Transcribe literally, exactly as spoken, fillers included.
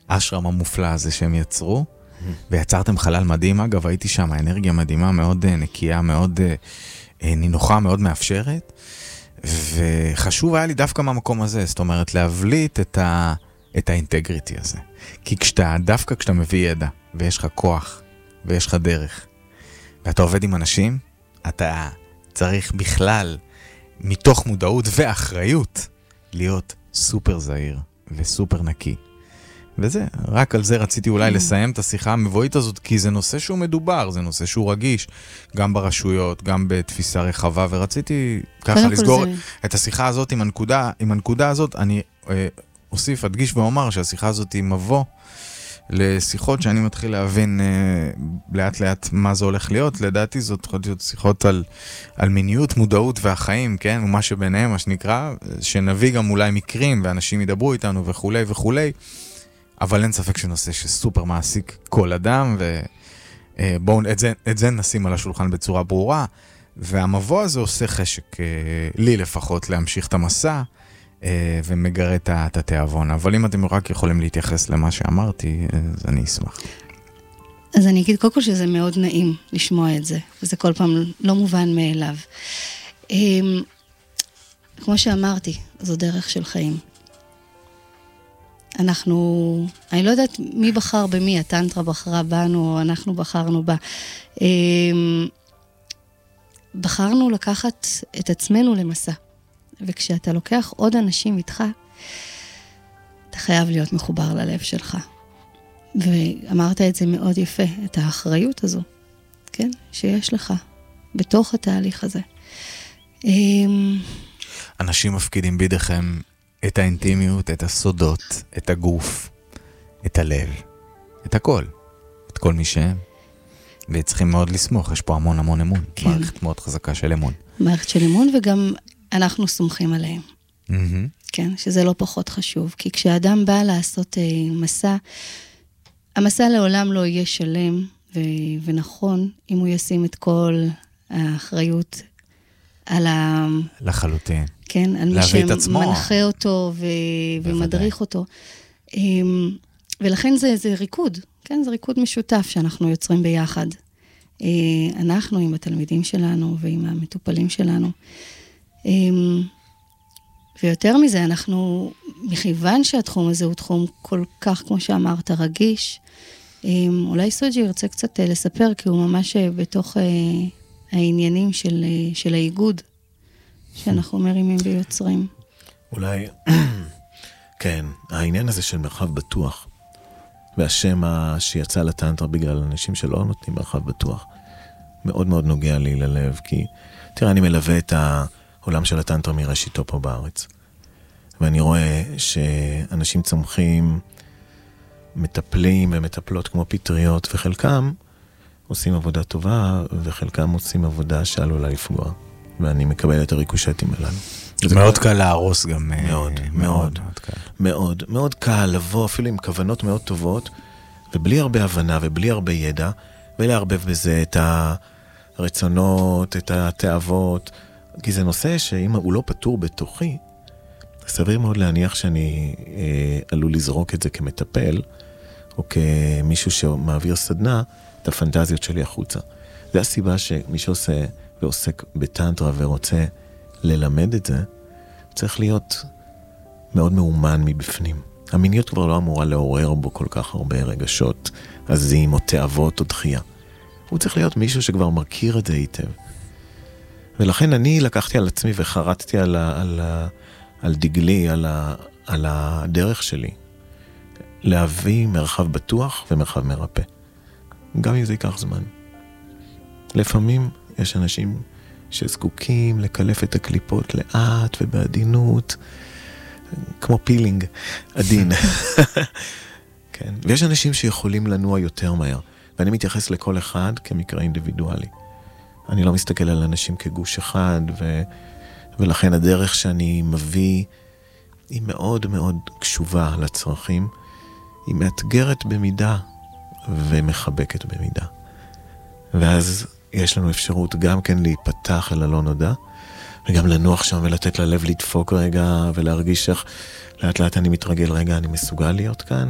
האשרם המופלא הזה שהם יצרו, ויצרתם חלל מדהים. אגב, הייתי שם, האנרגיה מדהימה, מאוד נקייה, מאוד נינוחה, מאוד מאפשרת, וחשוב היה לי דווקא מהמקום הזה, זאת אומרת, להבליט את, ה, את האינטגריטי הזה. כי כשאתה, דווקא כשאתה מביא ידע, ויש לך כוח, ויש לך דרך, ואתה עובד עם אנשים, אתה צריך בכלל, מתוך מודעות ואחריות, להיות סופר זהיר וסופר נקי. וזה, רק על זה רציתי אולי לסיים את השיחה המבואית הזאת, כי זה נושא שהוא מדובר, זה נושא שהוא רגיש, גם ברשויות, גם בתפיסה רחבה, ורציתי ככה לסגור זה... את השיחה הזאת עם הנקודה, עם הנקודה הזאת, אני אה, אוסיף, אדגיש ואומר שהשיחה הזאת היא מבוא לשיחות שאני מתחיל להבין אה, לאט לאט מה זה הולך להיות. לדעתי זאת יכולה להיות שיחות על, על מיניות, מודעות והחיים, כן? ומה שביניהם, מה שנקרא, שנביא גם אולי מקרים, ואנשים ידברו איתנו וכו' וכו'. אבל אין ספק שנושא שסופר מעסיק כל אדם, ובואו את זה, את זה נשים על השולחן בצורה ברורה, והמבוא הזה עושה חשק, לי לפחות, להמשיך את המסע, ומגרה את התיאבון. אבל אם אתם רק יכולים להתייחס למה שאמרתי, אז אני אשמח. אז אני אגיד קודם כל שזה מאוד נעים לשמוע את זה, וזה כל פעם לא מובן מאליו. כמו שאמרתי, זו דרך של חיים. אנחנו, אני לא יודעת מי בחר במי, הטנטרה בחרה בנו, או אנחנו בחרנו בה. בחרנו לקחת את עצמנו למסע. וכשאתה לוקח עוד אנשים איתך, אתה חייב להיות מחובר ללב שלך. ואמרת את זה מאוד יפה, את האחריות הזו, כן? שיש לך בתוך התהליך הזה. אנשים מפקידים בידיכם את האינטימיות, את הסודות, את הגוף, את הלב, את הכל, את כל מי שהם. וצריכים מאוד לסמוך, יש פה המון המון אמון. כן. מערכת מאוד חזקה של אמון. מערכת של אמון, וגם אנחנו סומכים עליהם. Mm-hmm. כן, שזה לא פחות חשוב. כי כשאדם בא לעשות אה, מסע, המסע לעולם לא יהיה שלם ו- ונכון, אם הוא ישים את כל האחריות על ה... לחלוטין. כן, על מי שמנחה אותו ו- ומדריך אותו. ולכן זה, זה ריקוד, כן? זה ריקוד משותף שאנחנו יוצרים ביחד. אנחנו עם התלמידים שלנו ועם המטופלים שלנו. ויותר מזה, אנחנו, מכיוון שהתחום הזה הוא תחום כל כך, כמו שאמרת, רגיש, אולי סוג'י ירצה קצת לספר, כי הוא ממש בתוך העניינים של, של האיגוד, שאנחנו מרימים ויוצרים. אולי, כן, העניין הזה של מרחב בטוח, והשם שיצא לטנטרה בגלל אנשים שלא נותנים מרחב בטוח, מאוד מאוד נוגע לי ללב, כי תראה, אני מלווה את העולם של הטנטרה מראשיתו פה בארץ, ואני רואה שאנשים צומחים, מטפלים ומטפלות כמו פטריות, וחלקם עושים עבודה טובה, וחלקם עושים עבודה שעלולה לפגוע. ואני מקבל את הריקושטים הללו. מאוד קל להרוס גם. מאוד, מאוד, מאוד, מאוד קל לבוא אפילו עם כוונות מאוד טובות, ובלי הרבה הבנה ובלי הרבה ידע, ולהרבב בזה את הרצונות, את התאוות, כי זה נושא שאם הוא לא פתור בתוכי, סביר מאוד להניח שאני אה, עלול לזרוק את זה כמטפל, או כמישהו שמעביר סדנה, את הפנטזיות שלי החוצה. זה הסיבה שמי שעושה ועוסק בטנטרה ורוצה ללמד את זה, צריך להיות מאוד מאומן מבפנים. המיניות כבר לא אמורה לעורר בו כל כך הרבה רגשות, עזים או תאוות או דחייה. הוא צריך להיות מישהו שכבר מכיר את זה היטב. ולכן אני לקחתי על עצמי וחרטתי על, ה, על, ה, על דגלי, על, ה, על הדרך שלי, להביא מרחב בטוח ומרחב מרפא. גם אם זה ייקח זמן. לפעמים יש אנשים שזקוקים לקלף את הקליפות לאט ובעדינות, כמו פילינג עדין. כן. ויש אנשים שיכולים לנוע יותר מהר, ואני מתייחס לכל אחד כמקרה אינדיבידואלי. אני לא מסתכל על אנשים כגוש אחד, ו... ולכן הדרך שאני מביא היא מאוד מאוד קשובה לצרכים, היא מאתגרת במידה ומחבקת במידה. ואז יש לנו אפשרות גם כן להיפתח אל הלא נודע, וגם לנוח שם ולתת ללב לדפוק רגע, ולהרגיש איך לאט לאט אני מתרגל רגע, אני מסוגל להיות כאן.